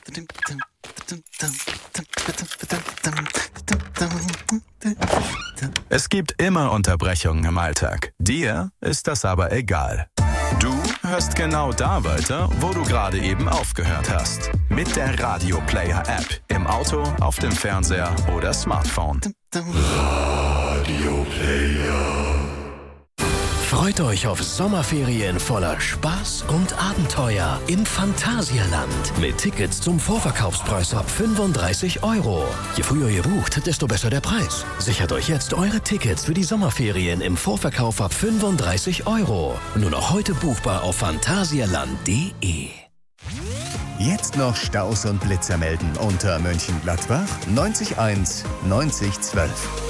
Es gibt immer Unterbrechungen im Alltag. Dir ist das aber egal. Du hörst genau da weiter, wo du gerade eben aufgehört hast. Mit der Radio Player App. Im Auto, auf dem Fernseher oder Smartphone. Radio Player. Freut euch auf Sommerferien voller Spaß und Abenteuer im Phantasialand. Mit Tickets zum Vorverkaufspreis ab 35 €. Je früher ihr bucht, desto besser der Preis. Sichert euch jetzt eure Tickets für die Sommerferien im Vorverkauf ab 35 €. Nur noch heute buchbar auf phantasialand.de. Jetzt noch Staus und Blitzer melden unter Mönchengladbach 90 1 90 12.